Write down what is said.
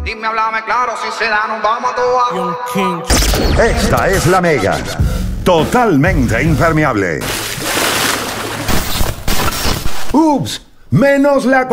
Dime, háblame claro, si se da, nos vamos a todas. Young King. Esta es la Mega. Totalmente impermeable. Ups, menos la